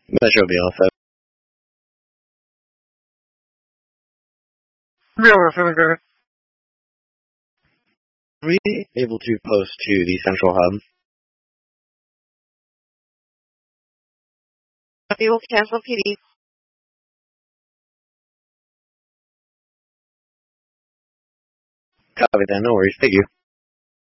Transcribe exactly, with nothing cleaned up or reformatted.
That should be all set. Yeah, we're feeling good. Are we able to post to the central hub? We will cancel P D. Copy that, no worries. Thank you.